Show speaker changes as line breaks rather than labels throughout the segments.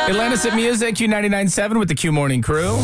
Atlantis at Music, Q99.7 with the Q Morning Crew.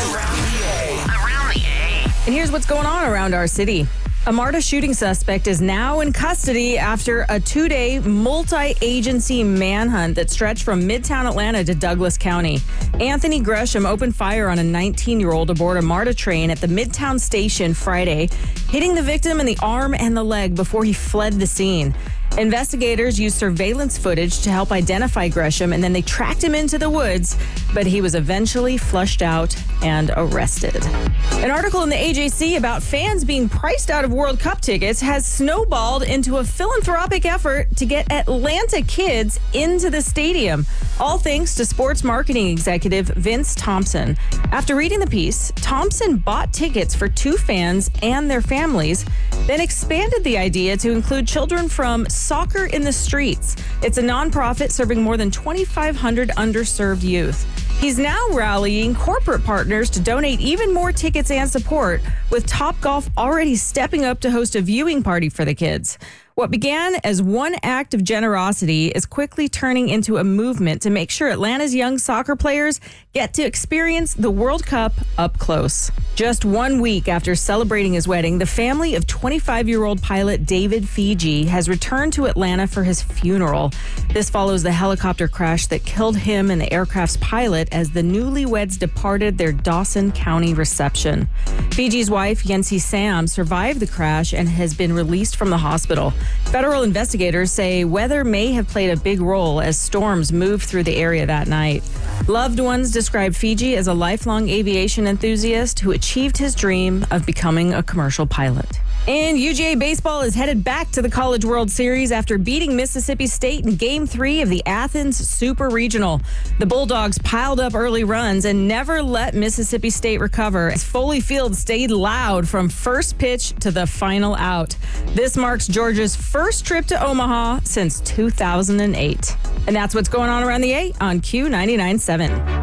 And here's what's going on around our city. A MARTA shooting suspect is now in custody after a 2-day multi-agency manhunt that stretched from Midtown Atlanta to Douglas County. Anthony Gresham opened fire on a 19-year-old aboard a MARTA train at the Midtown station Friday, hitting the victim in the arm and the leg before he fled the scene. Investigators used surveillance footage to help identify Gresham, and then they tracked him into the woods, but he was eventually flushed out and arrested. An article in the AJC about fans being priced out of World Cup tickets has snowballed into a philanthropic effort to get Atlanta kids into the stadium, all thanks to sports marketing executive Vince Thompson. After reading the piece, Thompson bought tickets for 2 fans and their families, then expanded the idea to include children from Soccer in the Streets. It's a nonprofit serving more than 2,500 underserved youth. He's now rallying corporate partners to donate even more tickets and support, with Topgolf already stepping up to host a viewing party for the kids. What began as one act of generosity is quickly turning into a movement to make sure Atlanta's young soccer players get to experience the World Cup up close. Just 1 week after celebrating his wedding, the family of 25-year-old pilot David Fiji has returned to Atlanta for his funeral. This follows the helicopter crash that killed him and the aircraft's pilot as the newlyweds departed their Dawson County reception. Fiji's wife, Yancy Sam, survived the crash and has been released from the hospital. Federal investigators say weather may have played a big role as storms moved through the area that night. Loved ones describe Fiji as a lifelong aviation enthusiast who achieved his dream of becoming a commercial pilot. And UGA baseball is headed back to the College World Series after beating Mississippi State in Game 3 of the Athens Super Regional. The Bulldogs piled up early runs and never let Mississippi State recover as Foley Field stayed loud from first pitch to the final out. This marks Georgia's first trip to Omaha since 2008. And that's what's going on around the A on Q99.7.